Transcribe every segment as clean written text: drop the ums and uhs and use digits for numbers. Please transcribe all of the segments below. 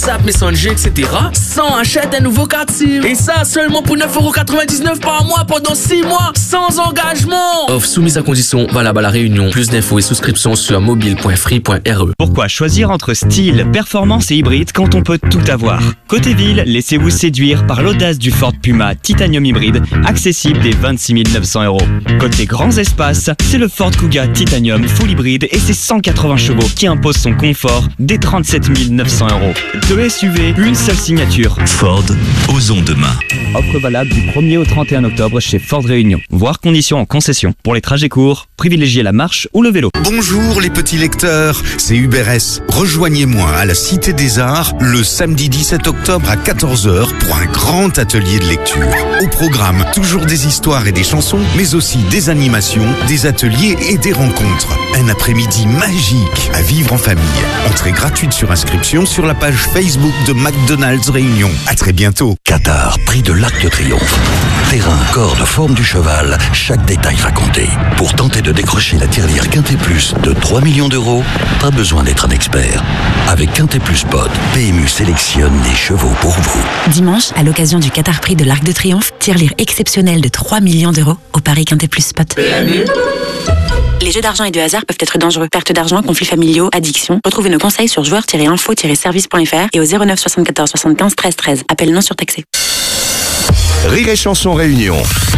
WhatsApp, Messenger, etc. sans acheter un nouveau carte SIM. Et ça seulement pour 9,99€ par mois pendant 6 mois, sans engagement. Offre soumise à condition, valable à La Réunion. Plus d'infos et souscriptions sur mobile.free.re. Pourquoi choisir entre style, performance et hybride quand on peut tout avoir? Côté ville, laissez-vous séduire par l'audace du Ford Puma Titanium hybride, accessible dès 26 900€. Côté grands espaces, c'est le Ford Kuga Titanium full hybride et ses 180 chevaux qui imposent son confort dès 37 900€. 2 SUV, une seule signature. Ford, osons demain. Offre valable du 1er au 31 octobre chez Ford Réunion. Voir conditions en concession. Pour les trajets courts, privilégiez la marche ou le vélo. Bonjour les petits lecteurs, c'est UberS. Rejoignez-moi à la Cité des Arts le samedi 17 octobre à 14h pour un grand atelier de lecture. Au programme, toujours des histoires et des chansons, mais aussi des animations, des ateliers et des rencontres. Un après-midi magique à vivre en famille. Entrée gratuite sur inscription sur la page Facebook de McDonald's Réunion. À très bientôt. Qatar, prix de l'Arc de Triomphe. Terrain, corde, forme du cheval, chaque détail va compter. Pour tenter de décrocher la tirelire Quintet Plus de 3 millions d'euros, pas besoin d'être un expert. Avec Quintet Plus Pod, PMU sélectionne des chevaux pour vous. Dimanche, à l'occasion du Qatar Prix de l'Arc de Triomphe, tirelire exceptionnelle de 3 millions d'euros au Paris Quintet Plus Spot. Les jeux d'argent et de hasard peuvent être dangereux. Perte d'argent, conflits familiaux, addiction. Retrouvez nos conseils sur joueurs-info-service.fr et au 09 74 75 13 13. Appel non surtaxé. Rire et Chanson Réunion.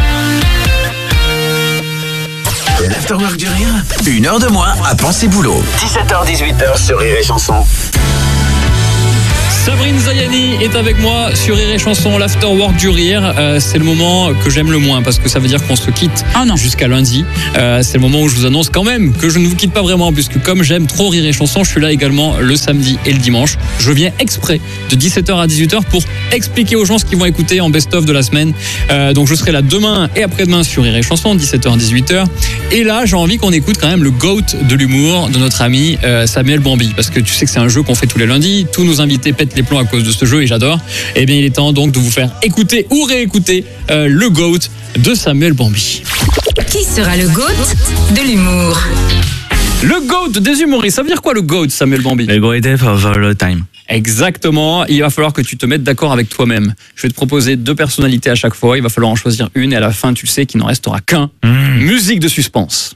L'afterwork du rire, 1 heure de moins à penser boulot. 17h-18h sur Rire et Chanson. Sabrine Zayani est avec moi sur Rire et Chanson, l'afterwork du rire. C'est le moment que j'aime le moins parce que ça veut dire qu'on se quitte jusqu'à lundi. C'est le moment où je vous annonce quand même que je ne vous quitte pas vraiment puisque comme j'aime trop Rire et Chanson, je suis là également le samedi et le dimanche. Je viens exprès de 17h à 18h pour expliquer aux gens ce qu'ils vont écouter en best-of de la semaine. Donc je serai là demain et après-demain sur Rire et Chanson, 17h à 18h. Et là, j'ai envie qu'on écoute quand même le GOAT de l'humour de notre ami Samuel Bambi parce que tu sais que c'est un jeu qu'on fait tous les lundis. Tous nos invités pètent les plombs à cause de ce jeu et j'adore. Eh bien, il est temps donc de vous faire écouter ou réécouter le GOAT de Samuel Bambi. Qui sera le GOAT de l'humour? Le GOAT des humoristes, ça veut dire quoi le GOAT, Samuel Bambi? The greatest of all time. Exactement, il va falloir que tu te mettes d'accord avec toi-même. Je vais te proposer 2 personnalités à chaque fois, il va falloir en choisir une et à la fin, tu sais qu'il n'en restera qu'un. Musique de suspense.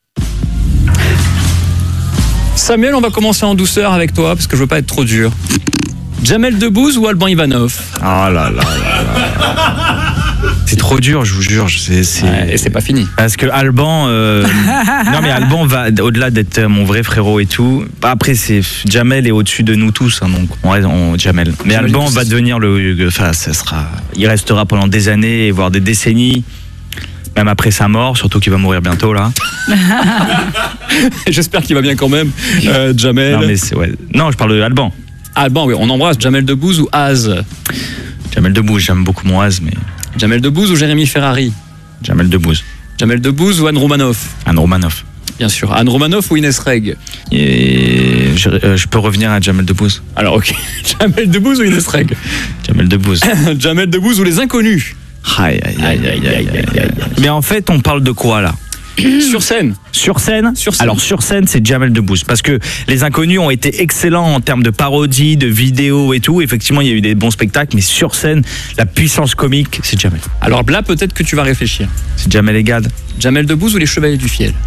Samuel, on va commencer en douceur avec toi parce que je veux pas être trop dur. Jamel Debbouze ou Alban Ivanov? Oh là là là là. C'est trop dur, je vous jure. Et c'est pas fini. Parce que Alban, non mais Alban va au-delà d'être mon vrai frérot et tout. Après, c'est Jamel est au-dessus de nous tous, hein, donc on reste Jamel. Mais Alban va devenir il restera pendant des années, voire des décennies. Même après sa mort, surtout qu'il va mourir bientôt là. J'espère qu'il va bien quand même, Jamel. Non mais non, je parle de Alban. Alban, oui, on embrasse. Jamel Debbouze ou Az? Jamel Debbouze, j'aime beaucoup mon Az, mais. Jamel Debbouze ou Jérémy Ferrari? Jamel Debbouze. Jamel Debbouze ou Anne Romanoff? Anne Romanoff. Bien sûr. Anne Romanoff ou Inès Reg? Et je peux revenir à Jamel Debbouze. Alors ok. Jamel Debbouze ou Inès Reg? Jamel Debbouze. Jamel Debbouze ou Les Inconnus? Aïe. Mais en fait, on parle de quoi là? Sur scène. Alors sur scène, c'est Jamel Debbouze parce que Les Inconnus ont été excellents en termes de parodie, de vidéos et tout. Effectivement, il y a eu des bons spectacles, mais sur scène, la puissance comique, c'est Jamel. Alors là, peut-être que tu vas réfléchir. C'est Jamel et Gad. Jamel Debbouze ou Les Chevaliers du Fiel?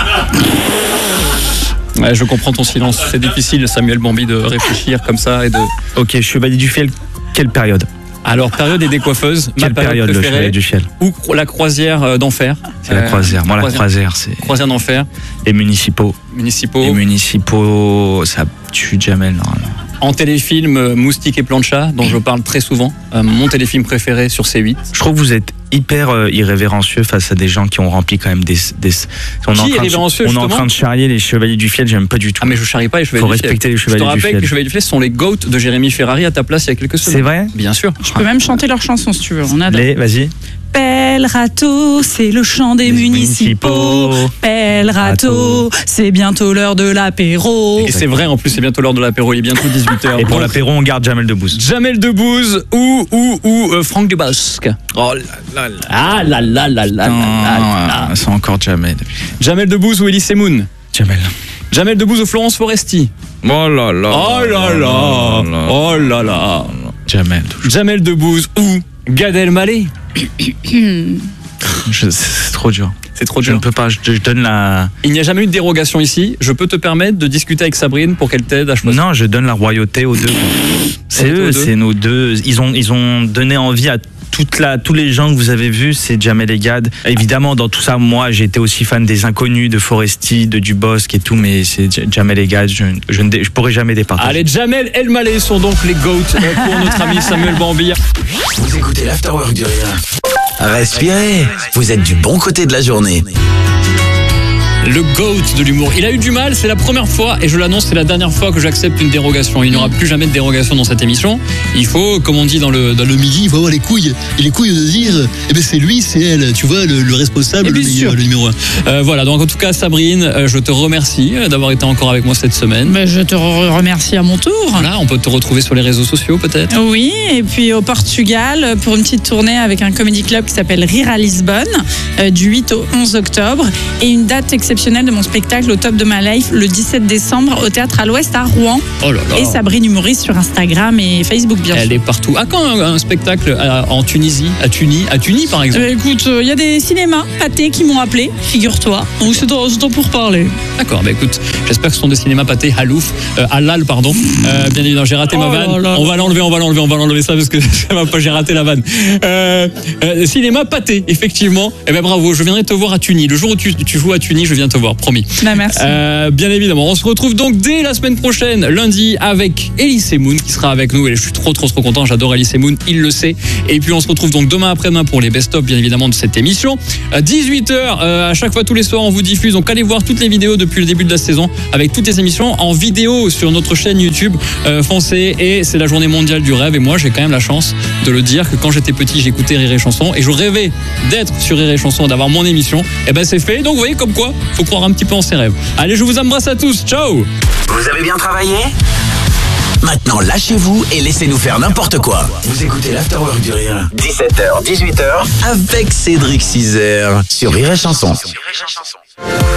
Ouais, je comprends ton silence. C'est difficile, Samuel Bambi, de réfléchir comme ça et de. Ok, Chevalier du Fiel. Quelle période? Alors, période des décoiffeuses. Quelle période le Chevalier du Fiel? Ou la croisière d'enfer. C'est la croisière. Moi, la croisière, c'est. Croisière d'enfer. Les municipaux. Les municipaux, ça tue Jamel, normalement. En téléfilm, Moustique et Plancha, dont je parle très souvent. Mon téléfilm préféré sur C8. Je trouve que vous êtes hyper irrévérencieux face à des gens qui ont rempli quand même des... On est en train de charrier les Chevaliers du Fiel, j'aime pas du tout. Ah mais je charrie pas les Chevaliers du Fiel. Faut respecter les Chevaliers du Fiel. Je te rappelle que les Chevaliers du Fiel sont les GOAT de Jérémy Ferrari à ta place il y a quelques semaines. C'est vrai? Bien sûr. Je peux même chanter leur chanson si tu veux, on adore. Vas-y. Pelle râteau, c'est le chant des municipaux. Pelle râteau, c'est bientôt l'heure de l'apéro. Et c'est vrai, en plus, c'est bientôt l'heure de l'apéro. Il est bientôt 18h. Et pour l'apéro, on garde Jamel Debbouze. Jamel Debbouze ou Franck Dubosc. Oh là là. Ah là là là là là. C'est encore Jamel. Jamel Debbouze ou Elie Semoun. Jamel. Jamel Debbouze ou Florence Foresti. Oh là là. Oh là là. Oh là là. Jamel Debbouze ou Gad Elmaleh. C'est trop dur. C'est trop dur. Je ne peux pas, je donne la... Il n'y a jamais eu de dérogation ici. Je peux te permettre de discuter avec Sabrine pour qu'elle t'aide à choisir. Non, je donne la royauté aux deux. C'est eux, c'est nos deux. Ils ont donné envie à tous les gens que vous avez vus, c'est Jamel et Gad. Évidemment, dans tout ça, moi, j'ai été aussi fan des Inconnus, de Foresti, de Dubosc et tout, mais c'est Jamel et Gad, je pourrais jamais départager. Allez, Jamel et Elmaleh sont donc les GOAT pour notre ami Samuel Bambir. Vous écoutez l'Afterwork du Rire. Respirez, vous êtes du bon côté de la journée. Le GOAT de l'humour. Il a eu du mal, c'est la première fois, et je l'annonce, c'est la dernière fois que j'accepte une dérogation. Il n'y aura plus jamais de dérogation dans cette émission. Il faut, comme on dit dans le midi, il faut avoir les couilles. Et les couilles de dire, eh ben c'est lui, c'est elle, tu vois, le responsable, le numéro 1. Voilà, donc en tout cas, Sabrine, je te remercie d'avoir été encore avec moi cette semaine. Ben, je te remercie à mon tour. Voilà, on peut te retrouver sur les réseaux sociaux peut-être. Oui, et puis au Portugal, pour une petite tournée avec un comedy club qui s'appelle Rire à Lisbonne, du 8 au 11 octobre, et une date exceptionnelle de mon spectacle au top de ma life le 17 décembre au Théâtre à l'Ouest à Rouen. Oh là là. Et Sabrine Humoriste sur Instagram et Facebook bien sûr. Elle est partout. À quand un spectacle en Tunisie, à Tunis par exemple? Écoute, il y a des cinémas pâtés qui m'ont appelé, figure-toi. Donc c'est temps pour parler. D'accord, bah écoute, j'espère que ce sont des cinémas pâtés halal, pardon. Bien évidemment, j'ai raté ma vanne. On va l'enlever ça parce que ça va pas, j'ai raté la vanne. Cinéma pâté, effectivement. Eh ben bravo, je viendrai te voir à Tunis. Le jour où tu joues à Tunis, je viens te voir, promis. Bah, merci. Bien évidemment, on se retrouve donc dès la semaine prochaine, lundi, avec Elise Moon qui sera avec nous. Et je suis trop content, j'adore Elise Moon, il le sait. Et puis on se retrouve donc demain après-demain pour les best-of, bien évidemment, de cette émission. 18h, à chaque fois, tous les soirs, on vous diffuse. Donc allez voir toutes les vidéos depuis le début de la saison, avec toutes les émissions en vidéo sur notre chaîne YouTube. Foncez, et c'est la journée mondiale du rêve. Et moi, j'ai quand même la chance de le dire que quand j'étais petit, j'écoutais Rire et Chanson. Et je rêvais d'être sur Rire et Chanson, d'avoir mon émission. Et ben c'est fait. Donc vous voyez comme quoi, faut croire un petit peu en ses rêves. Allez, je vous embrasse à tous. Ciao. Vous avez bien travaillé ? Maintenant, lâchez-vous et laissez-nous faire n'importe quoi. Vous écoutez l'Afterwork du Rire. 17h, 18h, avec Cédric Cizer sur Rire et Chanson.